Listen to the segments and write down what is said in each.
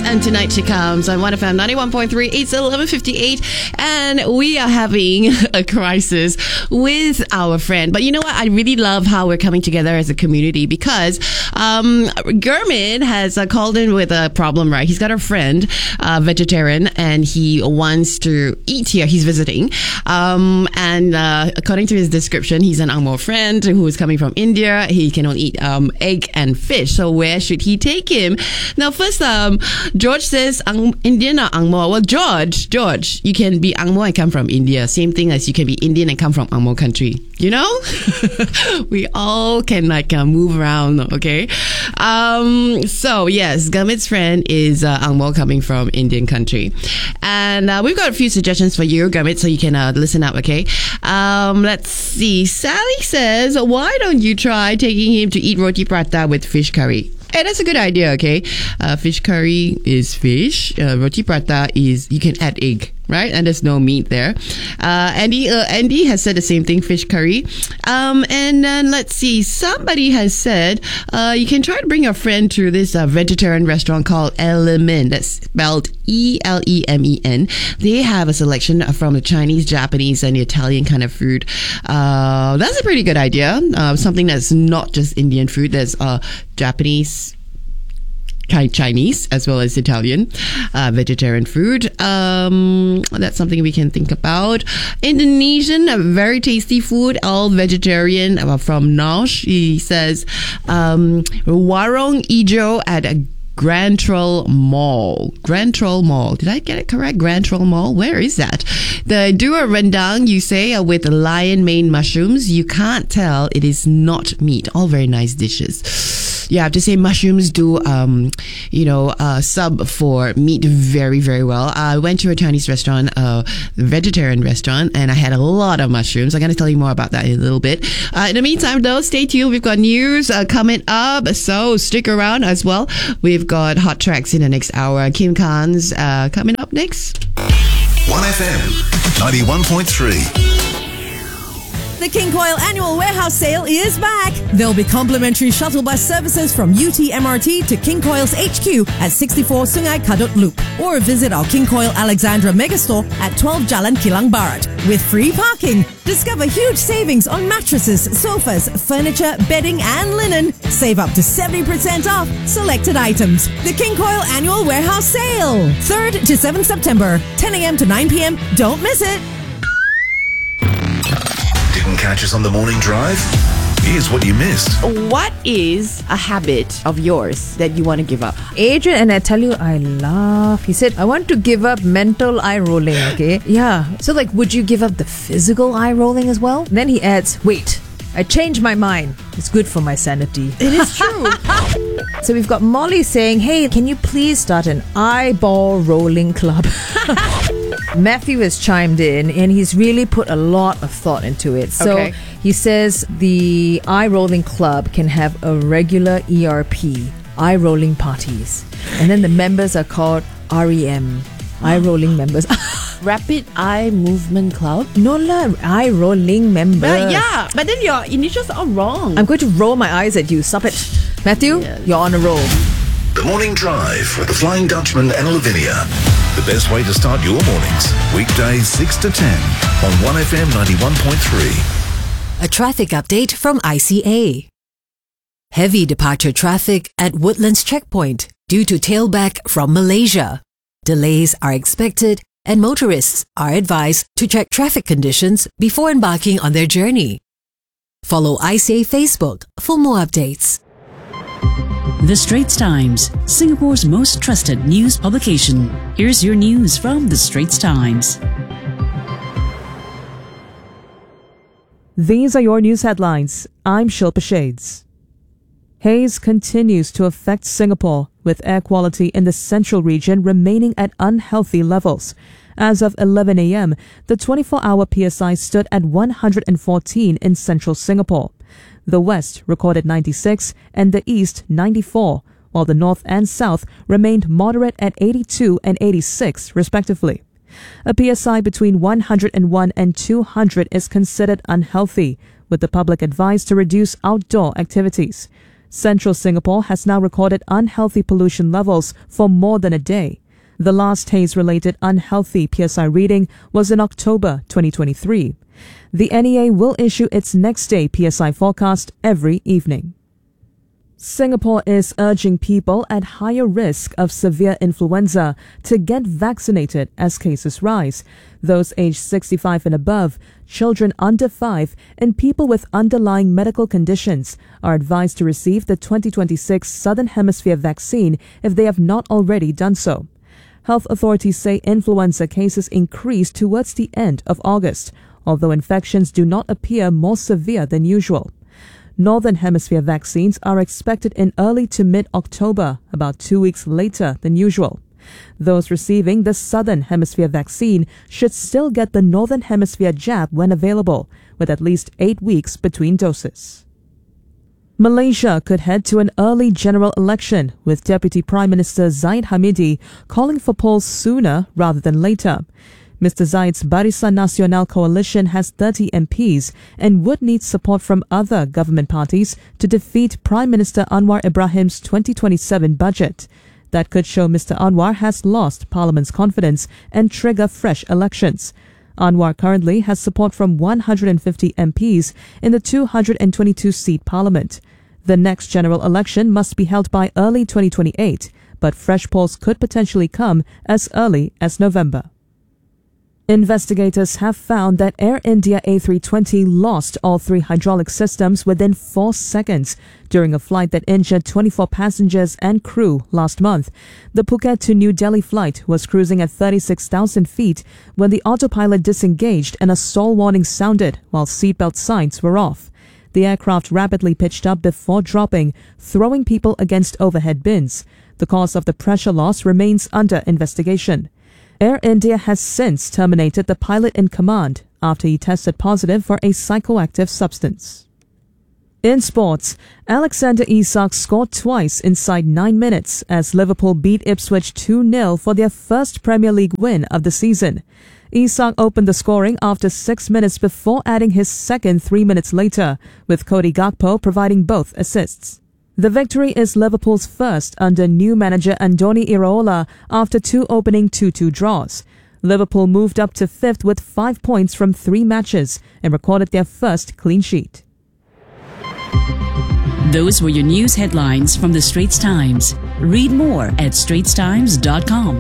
and tonight she comes on 1FM 91.3. It's 11:58 and we are having a crisis with our friend. But you know what? I really love how we're coming together as a community because Gurmit has called in with a problem, right? He's got a friend, vegetarian, and he wants to eat here. He's visiting. And according to his description, he's an Angmo friend who is coming from India. He can only eat egg and fish. So where should he take him? Now, first, George says Indian or Angmo. Well, George, you can be Angmo and come from India. Same thing as you can be Indian and come from Angmo country. You know? We all can move around, okay? So yes, Gurmit's friend is Angmo coming from Indian country. And we've got a few suggestions for you, Gurmit, so you can listen up, okay? Let's see. Sally says, why don't you try taking him to eat roti prata with fish curry? Hey, that's a good idea, okay? Fish curry is fish. Roti prata is, you can add egg, right? And there's no meat there. Andy has said the same thing, fish curry. And then let's see. Somebody has said, you can try to bring a friend to this vegetarian restaurant called Element. That's spelled Elemen. They have a selection from the Chinese, Japanese, and Italian kind of food. That's a pretty good idea. Something that's not just Indian food. There's Japanese, Chinese, as well as Italian vegetarian food. That's something we can think about. Indonesian, very tasty food, all vegetarian, from Nosh. He says Warung Ijo at Grand Troll Mall. Did I get it correct? Grand Troll Mall? Where is that? The dua rendang, you say, with lion mane mushrooms. You can't tell it is not meat. All very nice dishes. You have to say mushrooms do, sub for meat very, very well. I went to a Chinese restaurant, a vegetarian restaurant, and I had a lot of mushrooms. I'm going to tell you more about that in a little bit. In the meantime, though, stay tuned. We've got news coming up, so stick around as well. We've got hot tracks in the next hour. Kim Khan's coming up next. 1FM 91.3. The King Koil Annual Warehouse Sale is back. There'll be complimentary shuttle bus services from UTMRT to King Koil's HQ at 64 Sungai Kadut Loop. Or visit our King Koil Alexandra Megastore at 12 Jalan Kilang Barat. With free parking, discover huge savings on mattresses, sofas, furniture, bedding and linen. Save up to 70% off selected items. The King Koil Annual Warehouse Sale. 3rd to 7th September, 10 a.m. to 9 p.m. Don't miss it. Didn't catch us on the morning drive? Here's what you missed. What is a habit of yours that you want to give up? Adrian, and I tell you, I laugh. He said, I want to give up mental eye rolling, okay? Yeah. So would you give up the physical eye rolling as well? Then he adds, wait, I changed my mind. It's good for my sanity. It is true. So we've got Molly saying, hey, can you please start an eyeball rolling club? Matthew has chimed in and he's really put a lot of thought into it. So he says the eye rolling club can have a regular ERP, eye rolling parties. And then the members are called REM, eye rolling members. Rapid Eye Movement Club? No lah, eye rolling members. Yeah, but then your initials are wrong. I'm going to roll my eyes at you. Stop it. Matthew, you're on a roll. The Morning Drive with the Flying Dutchman and Lavinia. The best way to start your mornings. Weekdays 6 to 10 on 1FM 91.3. A traffic update from ICA. Heavy departure traffic at Woodlands Checkpoint due to tailback from Malaysia. Delays are expected and motorists are advised to check traffic conditions before embarking on their journey. Follow ICA Facebook for more updates. The Straits Times, Singapore's most trusted news publication. Here's your news from The Straits Times. These are your news headlines. I'm Shilpa Shades. Haze continues to affect Singapore, with air quality in the central region remaining at unhealthy levels. As of 11 a.m., the 24-hour PSI stood at 114 in central Singapore. The west recorded 96 and the east 94, while the north and south remained moderate at 82 and 86 respectively. A PSI between 101 and 200 is considered unhealthy, with the public advised to reduce outdoor activities. Central Singapore has now recorded unhealthy pollution levels for more than a day. The last haze-related unhealthy PSI reading was in October 2023. The NEA will issue its next-day PSI forecast every evening. Singapore is urging people at higher risk of severe influenza to get vaccinated as cases rise. Those aged 65 and above, children under 5, and people with underlying medical conditions are advised to receive the 2026 Southern Hemisphere vaccine if they have not already done so. Health authorities say influenza cases increased towards the end of August, although infections do not appear more severe than usual. Northern Hemisphere vaccines are expected in early to mid-October, about 2 weeks later than usual. Those receiving the Southern Hemisphere vaccine should still get the Northern Hemisphere jab when available, with at least 8 weeks between doses. Malaysia could head to an early general election, with Deputy Prime Minister Zahid Hamidi calling for polls sooner rather than later. Mr. Zahid's Barisan Nasional coalition has 30 MPs and would need support from other government parties to defeat Prime Minister Anwar Ibrahim's 2027 budget. That could show Mr. Anwar has lost Parliament's confidence and trigger fresh elections. Anwar currently has support from 150 MPs in the 222-seat Parliament. The next general election must be held by early 2028, but fresh polls could potentially come as early as November. Investigators have found that Air India A320 lost all 3 hydraulic systems within 4 seconds during a flight that injured 24 passengers and crew last month. The Phuket to New Delhi flight was cruising at 36,000 feet when the autopilot disengaged and a stall warning sounded while seatbelt signs were off. The aircraft rapidly pitched up before dropping, throwing people against overhead bins. The cause of the pressure loss remains under investigation. Air India has since terminated the pilot in command after he tested positive for a psychoactive substance. In sports, Alexander Isak scored twice inside 9 minutes as Liverpool beat Ipswich 2-0 for their first Premier League win of the season. Isak opened the scoring after 6 minutes before adding his second 3 minutes later, with Cody Gakpo providing both assists. The victory is Liverpool's first under new manager Andoni Iraola after 2 opening 2-2 draws. Liverpool moved up to 5th with 5 points from 3 matches and recorded their first clean sheet. Those were your news headlines from the Straits Times. Read more at straitstimes.com.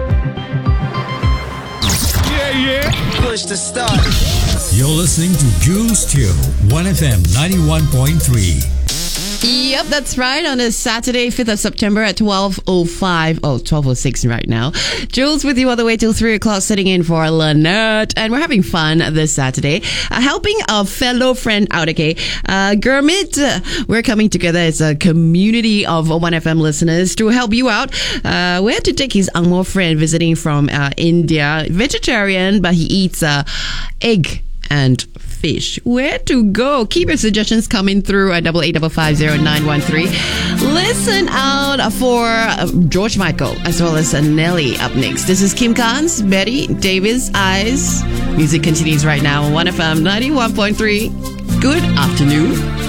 Push the start. You're listening to Jules Teo, 1FM 91.3. Yep, that's right. On a Saturday, 5th of September at 12:05. Oh, 12:06 right now. Jules with you all the way till 3 o'clock, sitting in for Lynette. And we're having fun this Saturday. Helping our fellow friend out, okay? Gurmit, we're coming together as a community of 1FM listeners to help you out. We had to take his Angmo friend visiting from India. Vegetarian, but he eats egg and fish. Where to go? Keep your suggestions coming through at 88550913. Listen out for George Michael as well as Nelly up next. This is Kim Carnes, Betty Davis, Eyes. Music continues right now on 1FM 91.3. Good afternoon.